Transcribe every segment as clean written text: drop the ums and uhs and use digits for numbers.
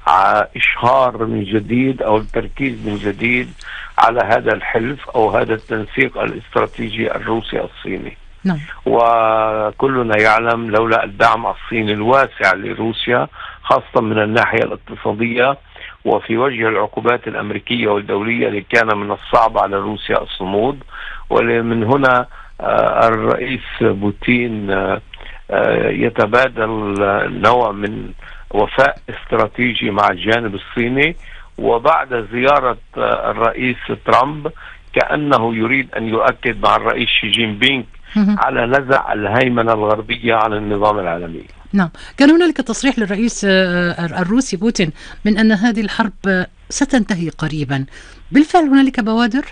إشهار من جديد أو التركيز من جديد على هذا الحلف أو هذا التنسيق الاستراتيجي الروسي الصيني. نعم. وكلنا يعلم لولا الدعم الصيني الواسع لروسيا خاصة من الناحية الاقتصادية وفي وجه العقوبات الأمريكية والدولية لكان من الصعب على روسيا الصمود. ومن هنا الرئيس بوتين يتبادل نوع من وفاء استراتيجي مع الجانب الصيني. وبعد زيارة الرئيس ترامب كأنه يريد أن يؤكد مع الرئيس شي جين بينغ على نزع الهيمنة الغربية على النظام العالمي. نعم، كان هنالك تصريح للرئيس الروسي بوتين من أن هذه الحرب ستنتهي قريبا. بالفعل هنالك بوادر؟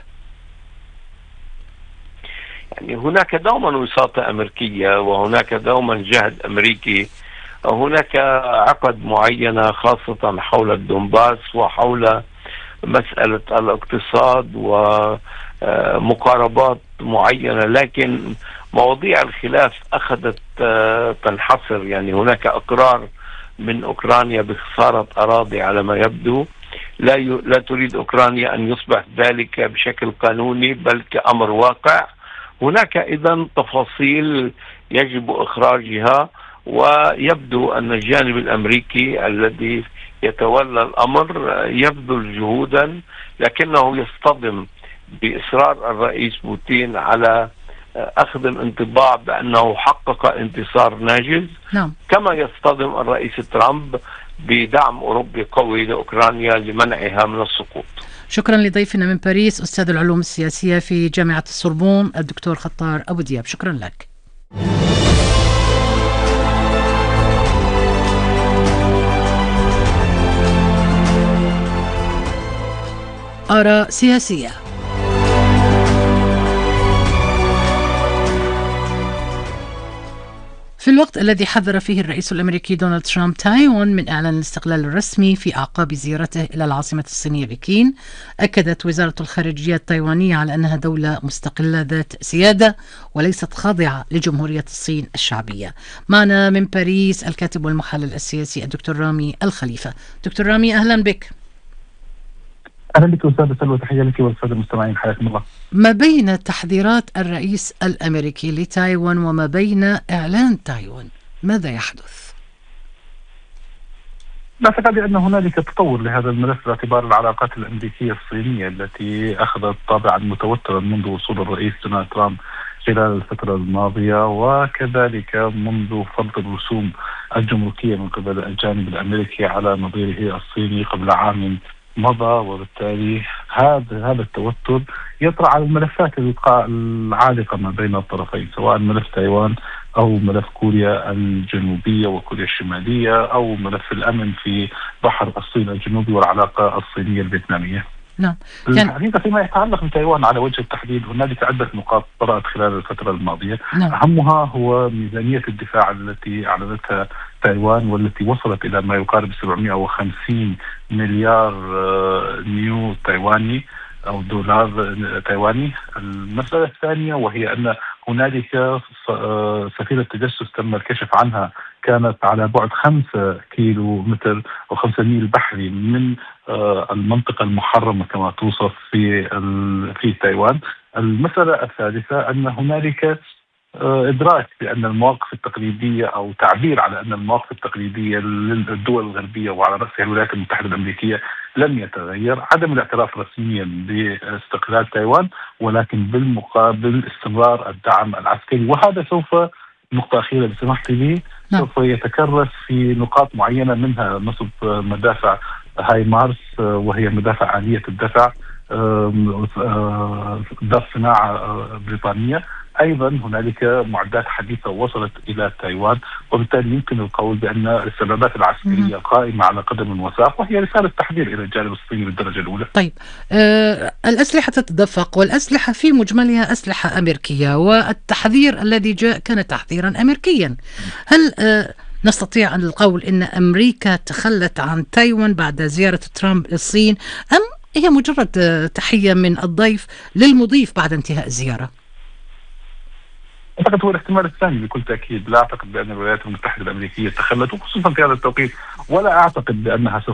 يعني هناك دوما وساطة أمريكية وهناك دوما جهد أمريكي. هناك عقد معينة خاصة حول الدنباس وحول مسألة الاقتصاد ومقاربات معينة، لكن مواضيع الخلاف أخذت تنحصر. يعني هناك إقرار من أوكرانيا بخسارة أراضي على ما يبدو. لا تريد أوكرانيا أن يصبح ذلك بشكل قانوني بل كأمر واقع. هناك إذن تفاصيل يجب إخراجها، ويبدو أن الجانب الأمريكي الذي يتولى الأمر يبذل جهودا، لكنه يصطدم بإصرار الرئيس بوتين على أخذ الانطباع بأنه حقق انتصار ناجز. نعم. كما يصطدم الرئيس ترامب بدعم أوروبي قوي لأوكرانيا لمنعها من السقوط. شكرا لضيفنا من باريس أستاذ العلوم السياسية في جامعة السوربون الدكتور خطار أبو دياب. شكرا لك. آراء سياسية. في الوقت الذي حذر فيه الرئيس الأمريكي دونالد ترامب تايوان من إعلان الاستقلال الرسمي في أعقاب زيارته إلى العاصمة الصينية بكين، أكدت وزارة الخارجية التايوانية على أنها دولة مستقلة ذات سيادة وليست خاضعة لجمهورية الصين الشعبية. معنا من باريس الكاتب والمحلل السياسي الدكتور رامي الخليفة. دكتور رامي، أهلا بك. أهلا بك أستاذ سلوى، تحية لك والسادة المستمعين، حياكم الله. ما بين تحذيرات الرئيس الأمريكي لتايوان وما بين إعلان تايوان ماذا يحدث؟ أعتقد أن هنالك تطور لهذا الملف باعتبار العلاقات الأمريكية الصينية التي أخذت طابعا متوترا منذ وصول الرئيس دونالد ترامب خلال الفترة الماضية، وكذلك منذ فرض الرسوم الجمركية من قبل الجانب الأمريكي على نظيره الصيني قبل عام مضى. وبالتالي هذا التوتر يطرح على الملفات العالقة ما بين الطرفين، سواء ملف تايوان أو ملف كوريا الجنوبية وكوريا الشمالية أو ملف الأمن في بحر الصين الجنوبي والعلاقة الصينية الفيتنامية. نعم. الحقيقة فيما يتعلق بتايوان على وجه التحديد هنالك عدة نقاط طرأت خلال الفترة الماضية. نعم. أهمها هو ميزانية الدفاع التي أعلنتها تايوان والتي وصلت إلى ما يقارب 750 مليار نيو تايواني أو دولار تايواني. المسألة الثانية وهي أن هنالك سفينة تجسس تم الكشف عنها، كانت على بعد 5 كيلو متر أو 5 ميل بحري من المنطقة المحرمة كما توصف في تايوان. المسألة الثالثة أن هنالك إدراك بأن المواقف التقليدية أو تعبير على أن المواقف التقليدية للدول الغربية وعلى رأسها الولايات المتحدة الأمريكية لم يتغير، عدم الاعتراف رسميا باستقلال تايوان ولكن بالمقابل استمرار الدعم العسكري. وهذا سوف، نقطة أخيرة بسمحت لي، سوف يتكرس في نقاط معينة، منها نصب مدافع هاي مارس وهي مدافع آلية الدفع ذات صناعة بريطانية. أيضا هنالك معدات حديثة وصلت إلى تايوان، وبالتالي يمكن القول بأن الاستعدادات العسكرية قائمة على قدم وساق، وهي رسالة تحذير إلى الجانب الصيني بالدرجة الأولى. طيب، الأسلحة تتدفق والأسلحة في مجملها أسلحة أمريكية، والتحذير الذي جاء كان تحذيرا أمريكيا. هل نستطيع أن القول أن أمريكا تخلت عن تايوان بعد زيارة ترامب للصين، أم هي مجرد تحية من الضيف للمضيف بعد انتهاء الزيارة؟ أعتقد هو الاحتمال الثاني بكل تأكيد. لا أعتقد بأن الولايات المتحدة الأمريكية تخلت، وخصوصا في هذا التوقيت، ولا أعتقد بأنها سوف